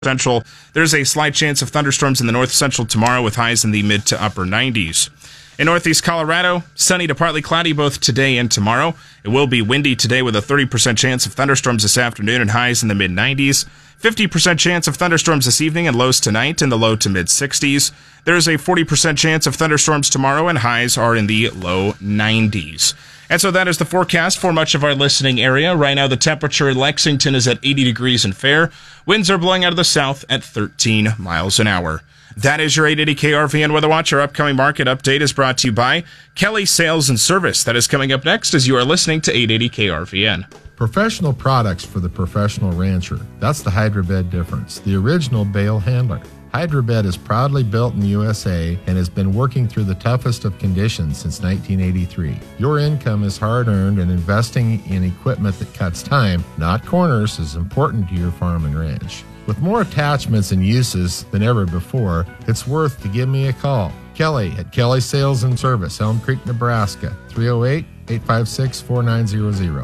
Central. There's a slight chance of thunderstorms in the north central tomorrow with highs in the mid to upper 90s. In northeast Colorado, sunny to partly cloudy both today and tomorrow. It will be windy today with a 30% chance of thunderstorms this afternoon and highs in the mid 90s. 50% chance of thunderstorms this evening and lows tonight in the low to mid 60s. There's a 40% chance of thunderstorms tomorrow and highs are in the low 90s. And so that is the forecast for much of our listening area. Right now, the temperature in Lexington is at 80 degrees and fair. Winds are blowing out of the south at 13 miles an hour. That is your 880 KRVN Weather Watch. Our upcoming market update is brought to you by Kelly Sales and Service. That is coming up next as you are listening to 880 KRVN. Professional products for the professional rancher. That's the Hydrobed difference, the original bale handler. Hydrobed is proudly built in the USA and has been working through the toughest of conditions since 1983. Your income is hard-earned, and investing in equipment that cuts time, not corners, is important to your farm and ranch. With more attachments and uses than ever before, it's worth to give me a call. Kelly at Kelly Sales and Service, Elm Creek, Nebraska, 308-856-4900.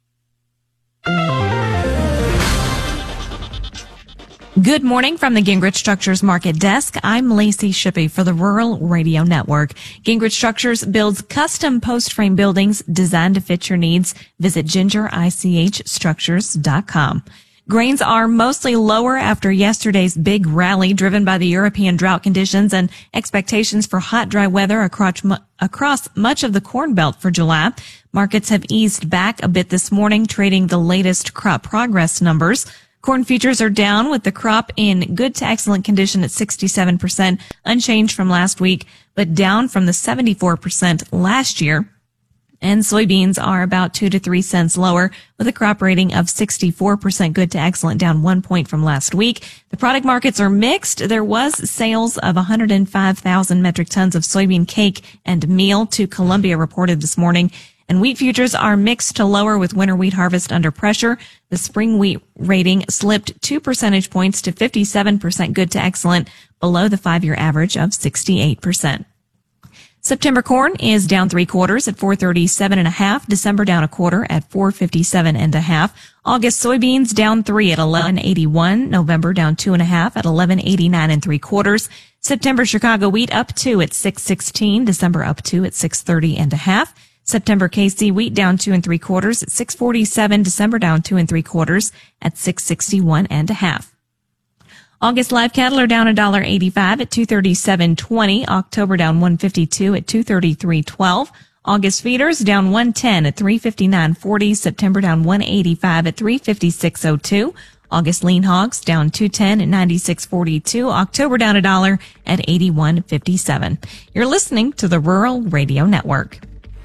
Good morning from the Gingrich Structures Market Desk. I'm Lacey Shippey for the Rural Radio Network. Gingrich Structures builds custom post-frame buildings designed to fit your needs. Visit gingerichstructures.com. Grains are mostly lower after yesterday's big rally driven by the European drought conditions and expectations for hot, dry weather across much of the Corn Belt for July. Markets have eased back a bit this morning, trading the latest crop progress numbers. Corn futures are down with the crop in good to excellent condition at 67%, unchanged from last week, but down from the 74% last year. And soybeans are about 2 to 3 cents lower with a crop rating of 64% good to excellent, down 1 point from last week. The product markets are mixed. There was sales of 105,000 metric tons of soybean cake and meal to Columbia reported this morning. And wheat futures are mixed to lower with winter wheat harvest under pressure. The spring wheat rating slipped 2 percentage points to 57% good to excellent, below the 5-year average of 68%. September corn is down 3/4 at 437.5. December down 1/4 at 457.5. August soybeans down 3 at 11.81. November down 2.5 at 11.89 3/4. September Chicago wheat up 2 at 6.16. December up 2 at 6.30.5. September KC wheat down 2 3/4 at 6.47. December down 2 3/4 at 6.61.5. August live cattle are down $1.85 at 237.20. October down 152 at 233.12. August feeders down 110 at 359.40. September down 185 at 356.02. August lean hogs down 210 at 96.42. October down $1 at 81.57. You're listening to the Rural Radio Network.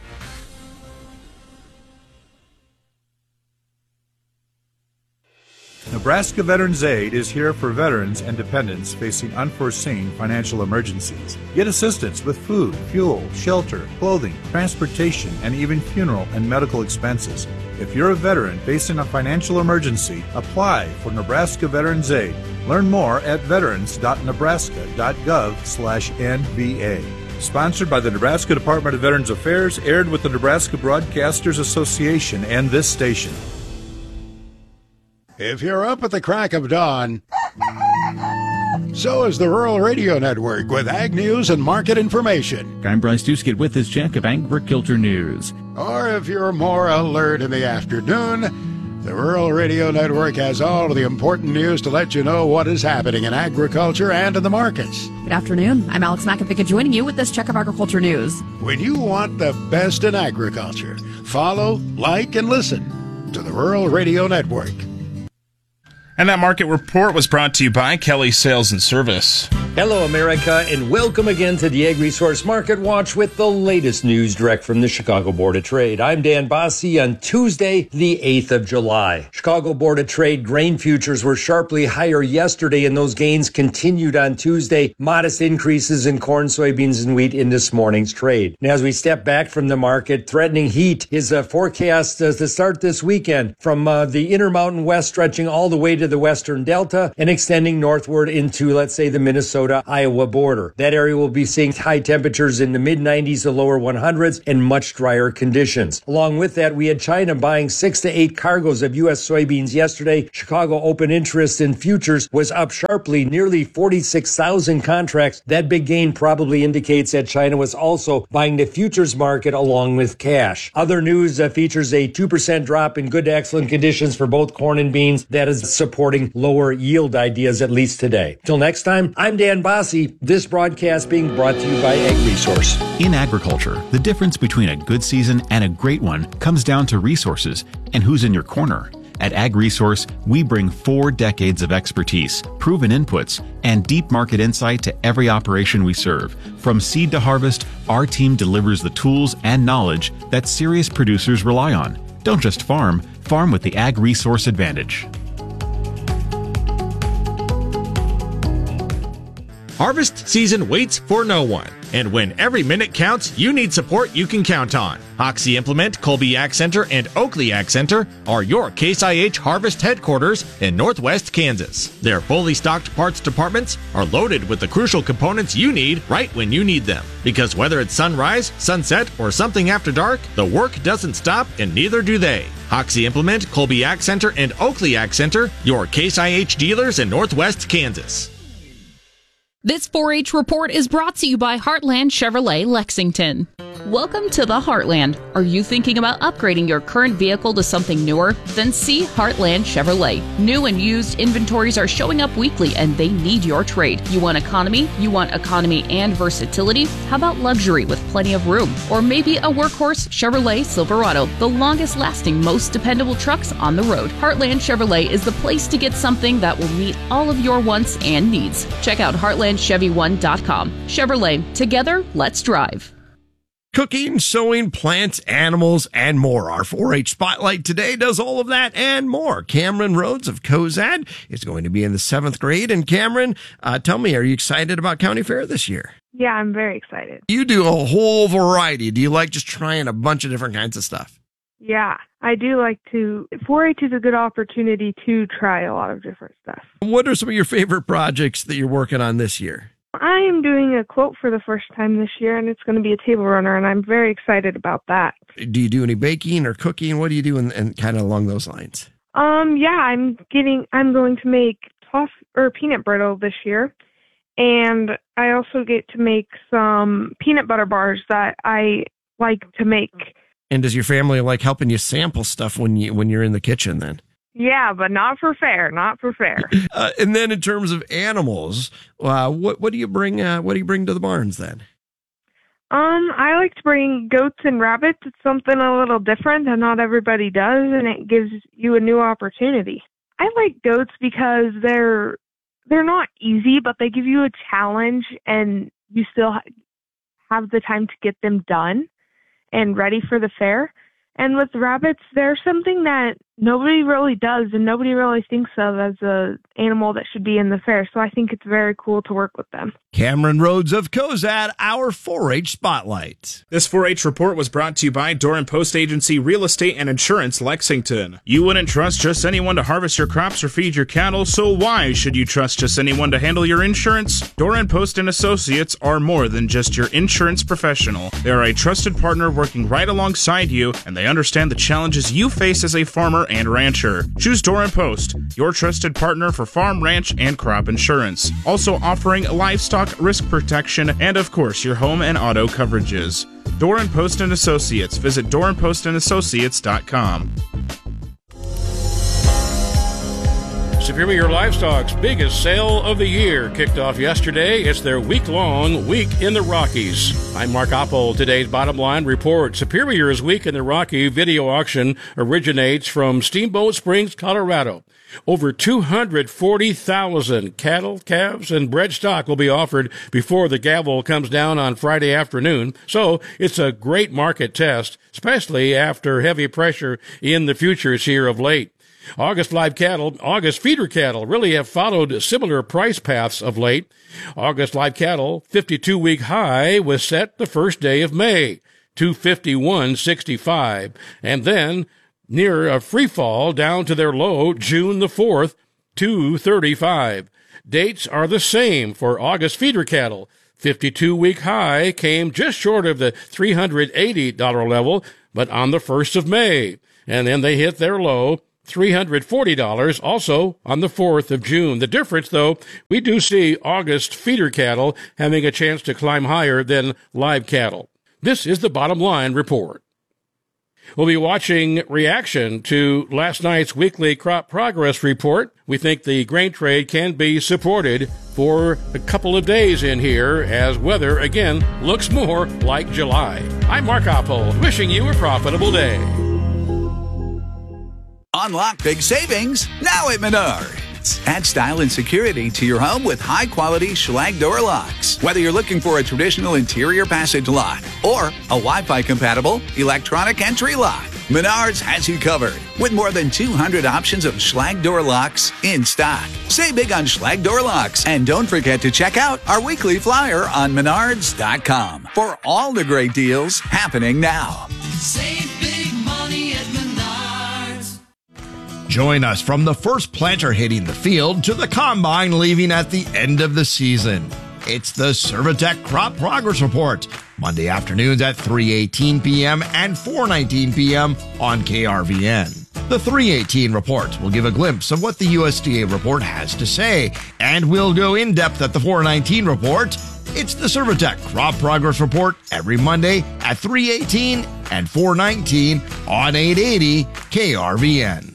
Nebraska Veterans Aid is here for veterans and dependents facing unforeseen financial emergencies. Get assistance with food, fuel, shelter, clothing, transportation, and even funeral and medical expenses. If you're a veteran facing a financial emergency, apply for Nebraska Veterans Aid. Learn more at veterans.nebraska.gov/NVA. Sponsored by the Nebraska Department of Veterans Affairs, aired with the Nebraska Broadcasters Association and this station. If you're up at the crack of dawn, so is the Rural Radio Network with ag news and market information. I'm Bryce Duskett with this check of agriculture news. Or if you're more alert in the afternoon, the Rural Radio Network has all of the important news to let you know what is happening in agriculture and in the markets. Good afternoon. I'm Alex McAfee joining you with this check of agriculture news. When you want the best in agriculture, follow, like, and listen to the Rural Radio Network. And that market report was brought to you by Kelly Sales and Service. Hello, America, and welcome again to the Ag Resource Market Watch with the latest news direct from the Chicago Board of Trade. I'm Dan Bosse on Tuesday, the 8th of July. Chicago Board of Trade grain futures were sharply higher yesterday, and those gains continued on Tuesday. Modest increases in corn, soybeans, and wheat in this morning's trade. And as we step back from the market, threatening heat is forecast to start this weekend from the Intermountain West stretching all the way to the Western Delta and extending northward into, let's say, the Minnesota Minnesota-Iowa border. That area will be seeing high temperatures in the mid-90s to lower 100s and much drier conditions. Along with that, we had China buying 6 to 8 cargoes of U.S. soybeans yesterday. Chicago open interest in futures was up sharply, nearly 46,000 contracts. That big gain probably indicates that China was also buying the futures market along with cash. Other news features a 2% drop in good to excellent conditions for both corn and beans. That is supporting lower yield ideas, at least today. Till next time, I'm Dan Bossy. This broadcast being brought to you by AgResource. In agriculture, the difference between a good season and a great one comes down to resources and who's in your corner. At AgResource, we bring 4 decades of expertise, proven inputs, and deep market insight to every operation we serve. From seed to harvest, our team delivers the tools and knowledge that serious producers rely on. Don't just farm, farm with the AgResource advantage. Harvest season waits for no one. And when every minute counts, you need support you can count on. Hoxie Implement, Colby Ag Center, and Oakley Ag Center are your Case IH Harvest headquarters in Northwest Kansas. Their fully stocked parts departments are loaded with the crucial components you need right when you need them. Because whether it's sunrise, sunset, or something after dark, the work doesn't stop and neither do they. Hoxie Implement, Colby Ag Center, and Oakley Ag Center, your Case IH dealers in Northwest Kansas. This 4-H report is brought to you by Heartland Chevrolet Lexington. Welcome to the Heartland. Are you thinking about upgrading your current vehicle to something newer? Then see Heartland Chevrolet. New and used inventories are showing up weekly and they need your trade. You want economy? You want economy and versatility? How about luxury with plenty of room? Or maybe a workhorse Chevrolet Silverado, the longest lasting, most dependable trucks on the road. Heartland Chevrolet is the place to get something that will meet all of your wants and needs. Check out HeartlandChevy1.com. Chevrolet, together, let's drive. Cooking, sewing, plants, animals, and more. Our 4-H Spotlight today does all of that and more. Cameron Rhodes of Cozad is going to be in the 7th grade. And Cameron, tell me, are you excited about County Fair this year? Yeah, I'm very excited. You do a whole variety. Do you like just trying a bunch of different kinds of stuff? Yeah, I do like to. 4-H is a good opportunity to try a lot of different stuff. What are some of your favorite projects that you're working on this year? I am doing a quilt for the first time this year, and it's going to be a table runner, and I'm very excited about that. Do you do any baking or cooking? What do you do and kind of along those lines? Yeah, I'm going to make peanut brittle this year, and I also get to make some peanut butter bars that I like to make. And does your family like helping you sample stuff when you're in the kitchen then? Yeah, but not for fair. And then in terms of animals, what do you bring? What do you bring to the barns then? I like to bring goats and rabbits. It's something a little different that not everybody does, and it gives you a new opportunity. I like goats because they're not easy, but they give you a challenge, and you still have the time to get them done and ready for the fair. And with rabbits, they're something that nobody really does and nobody really thinks of as an animal that should be in the fair. So I think it's very cool to work with them. Cameron Rhodes of Cozad, our 4-H Spotlight. This 4-H report was brought to you by Door & Post Agency Real Estate and Insurance Lexington. You wouldn't trust just anyone to harvest your crops or feed your cattle, so why should you trust just anyone to handle your insurance? Door & Post & Associates are more than just your insurance professional. They are a trusted partner working right alongside you, and they understand the challenges you face as a farmer and rancher. Choose Door & Post, your trusted partner for farm, ranch, and crop insurance. Also offering livestock risk protection and, of course, your home and auto coverages. Door & Post & Associates. Visit dooranpostandassociates.com. Superior Livestock's biggest sale of the year kicked off yesterday. It's their week-long Week in the Rockies. I'm Mark Oppel. Today's Bottom Line report. Superior's Week in the Rocky video auction originates from Steamboat Springs, Colorado. Over 240,000 cattle, calves, and bred stock will be offered before the gavel comes down on Friday afternoon. So it's a great market test, especially after heavy pressure in the futures here of late. August feeder cattle really have followed similar price paths of late. August live cattle 52-week high was set the first day of May, 251.65, and then near a free fall down to their low June the 4th, 235. Dates are the same for August feeder cattle. 52-week high came just short of the $380 level, but on the 1st of May. And then they hit their low, $340, also on the 4th of June. The difference, though, we do see August feeder cattle having a chance to climb higher than live cattle. This is the Bottom Line Report. We'll be watching reaction to last night's weekly crop progress report. We think the grain trade can be supported for a couple of days in here as weather, again, looks more like July. I'm Mark Oppold, wishing you a profitable day. Unlock big savings now at Menards. Add style and security to your home with high-quality Schlage door locks. Whether you're looking for a traditional interior passage lock or a Wi-Fi compatible electronic entry lock, Menards has you covered with more than 200 options of Schlage door locks in stock. Save big on Schlage door locks, and don't forget to check out our weekly flyer on Menards.com for all the great deals happening now. Save big money at Menards. Join us from the first planter hitting the field to the combine leaving at the end of the season. It's the Servitech Crop Progress Report, Monday afternoons at 3:18 p.m. and 4:19 p.m. on KRVN. The 3:18 report will give a glimpse of what the USDA report has to say, and we'll go in depth at the 4:19 report. It's the Servitech Crop Progress Report every Monday at 3:18 and 4:19 on 880 KRVN.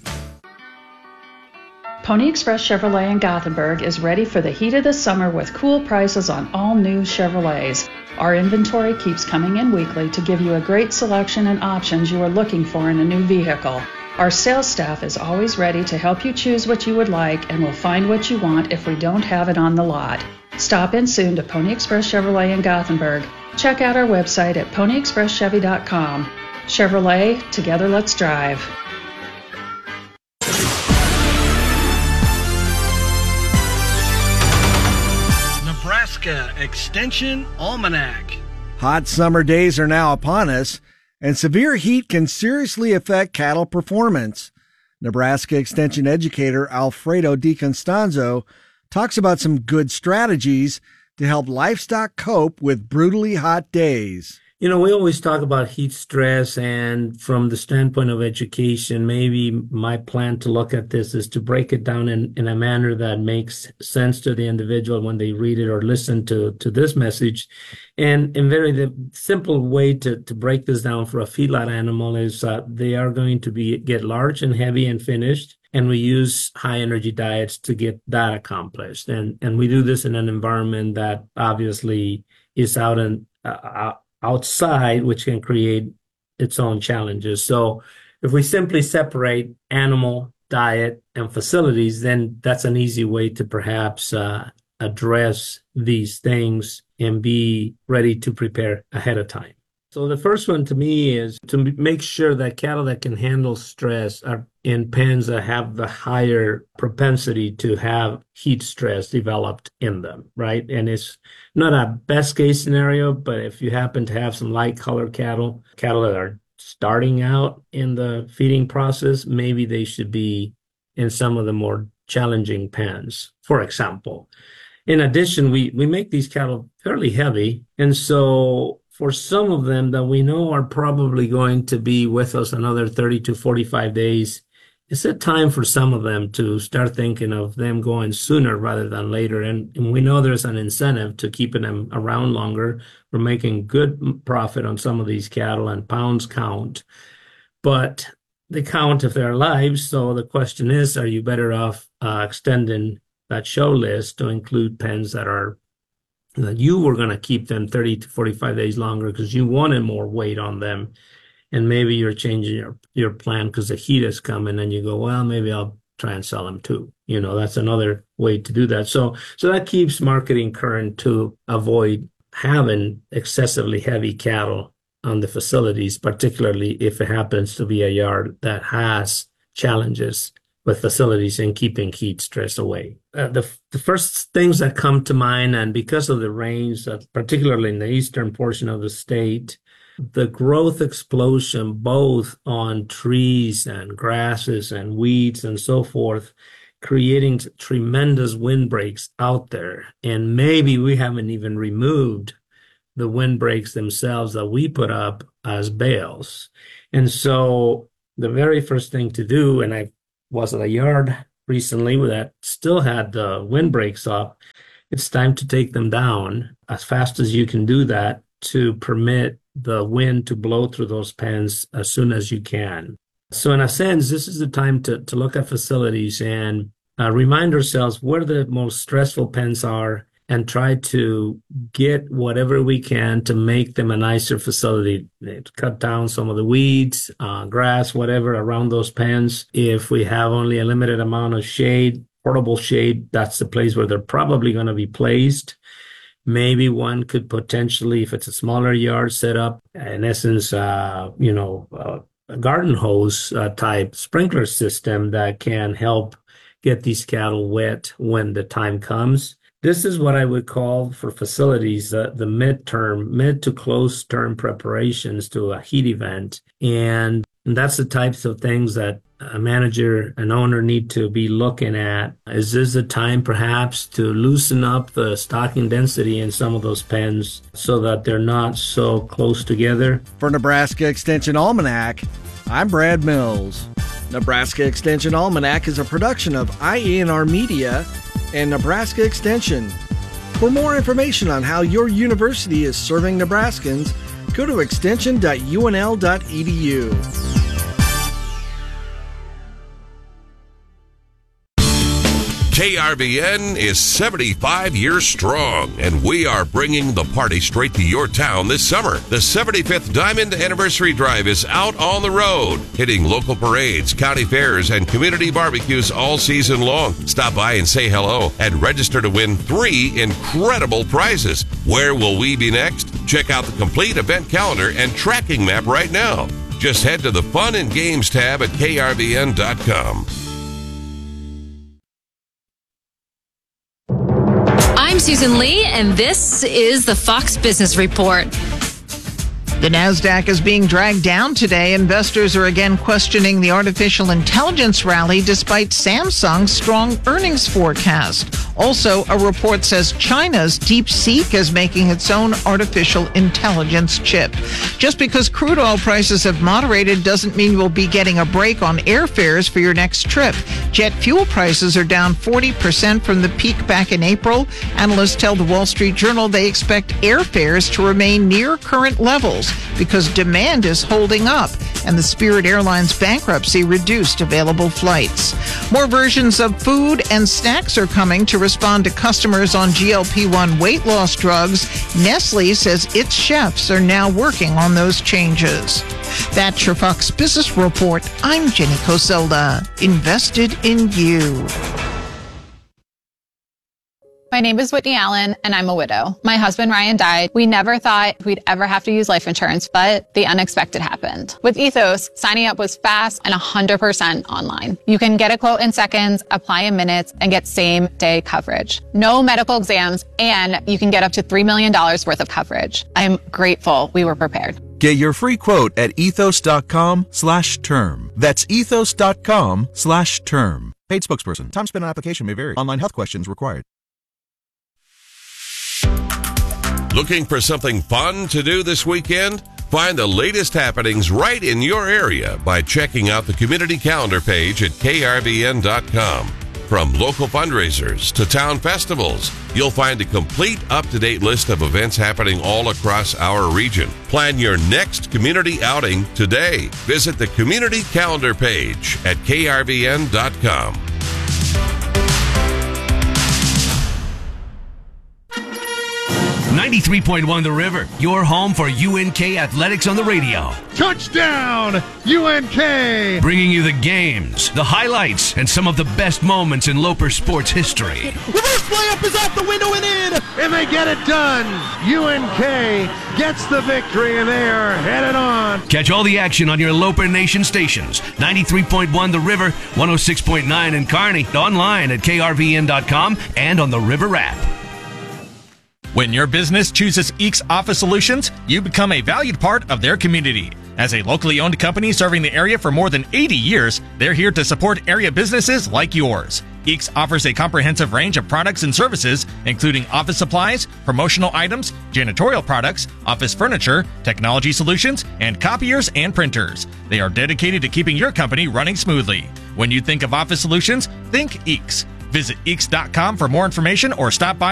Pony Express Chevrolet in Gothenburg is ready for the heat of the summer with cool prices on all new Chevrolets. Our inventory keeps coming in weekly to give you a great selection and options you are looking for in a new vehicle. Our sales staff is always ready to help you choose what you would like and will find what you want if we don't have it on the lot. Stop in soon to Pony Express Chevrolet in Gothenburg. Check out our website at ponyexpresschevy.com. Chevrolet, together let's drive. Nebraska Extension Almanac. Hot summer days are now upon us, and severe heat can seriously affect cattle performance. Nebraska Extension educator Alfredo DiConstanzo talks about some good strategies to help livestock cope with brutally hot days. You know, we always talk about heat stress, and from the standpoint of education, maybe my plan to look at this is to break it down in a manner that makes sense to the individual when they read it or listen to this message. And the simple way to break this down for a feedlot animal is they are going to get large and heavy and finished, and we use high energy diets to get that accomplished. And we do this in an environment that obviously is outside, which can create its own challenges. So if we simply separate animal, diet, and facilities, then that's an easy way to perhaps address these things and be ready to prepare ahead of time. So the first one to me is to make sure that cattle that can handle stress are in pens that have the higher propensity to have heat stress developed in them, right? And it's not a best case scenario, but if you happen to have some light colored cattle that are starting out in the feeding process, maybe they should be in some of the more challenging pens, for example. In addition, we make these cattle fairly heavy, and so for some of them that we know are probably going to be with us another 30 to 45 days, it's a time for some of them to start thinking of them going sooner rather than later. And we know there's an incentive to keeping them around longer. We're making good profit on some of these cattle, and pounds count, but they count if they're alive. So the question is, are you better off extending that show list to include pens that you were going to keep them 30 to 45 days longer because you wanted more weight on them, and maybe you're changing your plan because the heat is coming, and you go, well, maybe I'll try and sell them too. You know, that's another way to do that. So that keeps marketing current to avoid having excessively heavy cattle on the facilities, particularly if it happens to be a yard that has challenges with facilities and keeping heat stress away. The first things that come to mind, and because of the rains, particularly in the eastern portion of the state, the growth explosion both on trees and grasses and weeds and so forth creating tremendous windbreaks out there. And maybe we haven't even removed the windbreaks themselves that we put up as bales. And so the very first thing to do, and I was at a yard recently that still had the windbreaks up, it's time to take them down as fast as you can do that to permit the wind to blow through those pens as soon as you can. So in a sense, this is the time to look at facilities and remind ourselves where the most stressful pens are and try to get whatever we can to make them a nicer facility. Cut down some of the weeds, grass, whatever around those pens. If we have only a limited amount of shade, portable shade, that's the place where they're probably going to be placed. Maybe one could potentially, if it's a smaller yard, set up, in essence, a garden hose type sprinkler system that can help get these cattle wet when the time comes. This is what I would call for facilities the mid to close term preparations to a heat event. And that's the types of things that a manager, an owner need to be looking at. Is this a time perhaps to loosen up the stocking density in some of those pens so that they're not so close together? For Nebraska Extension Almanac, I'm Brad Mills. Nebraska Extension Almanac is a production of IENR Media and Nebraska Extension. For more information on how your university is serving Nebraskans, go to extension.unl.edu. KRVN is 75 years strong, and we are bringing the party straight to your town this summer. The 75th Diamond Anniversary Drive is out on the road, hitting local parades, county fairs, and community barbecues all season long. Stop by and say hello and register to win 3 incredible prizes. Where will we be next? Check out the complete event calendar and tracking map right now. Just head to the Fun and Games tab at krvn.com. I'm Susan Lee, and this is the Fox Business Report. The NASDAQ is being dragged down today. Investors are again questioning the artificial intelligence rally despite Samsung's strong earnings forecast. Also, a report says China's DeepSeek is making its own artificial intelligence chip. Just because crude oil prices have moderated doesn't mean we'll be getting a break on airfares for your next trip. Jet fuel prices are down 40% from the peak back in April. Analysts tell the Wall Street Journal they expect airfares to remain near current levels because demand is holding up and the Spirit Airlines bankruptcy reduced available flights. More versions of food and snacks are coming to respond to customers on GLP-1 weight loss drugs. Nestle says its chefs are now working on those changes. That's your Fox Business Report. I'm Jenny Coselda. Invested in you. My name is Whitney Allen, and I'm a widow. My husband, Ryan, died. We never thought we'd ever have to use life insurance, but the unexpected happened. With Ethos, signing up was fast and 100% online. You can get a quote in seconds, apply in minutes, and get same-day coverage. No medical exams, and you can get up to $3 million worth of coverage. I'm grateful we were prepared. Get your free quote at ethos.com/term. That's ethos.com/term. Paid spokesperson. Time spent on application may vary. Online health questions required. Looking for something fun to do this weekend? Find the latest happenings right in your area by checking out the community calendar page at krvn.com. From local fundraisers to town festivals, you'll find a complete up-to-date list of events happening all across our region. Plan your next community outing today. Visit the community calendar page at krvn.com. 93.1 The River, your home for UNK Athletics on the radio. Touchdown, UNK! Bringing you the games, the highlights, and some of the best moments in Loper sports history. Reverse layup is out the window and in, and they get it done. UNK gets the victory, and they are headed on. Catch all the action on your Loper Nation stations. 93.1 The River, 106.9 in Kearney, online at krvn.com and on the River app. When your business chooses Eeks Office Solutions, you become a valued part of their community. As a locally owned company serving the area for more than 80 years, they're here to support area businesses like yours. EECS offers a comprehensive range of products and services, including office supplies, promotional items, janitorial products, office furniture, technology solutions, and copiers and printers. They are dedicated to keeping your company running smoothly. When you think of office solutions, think EECS. Visit EECS.com for more information or stop by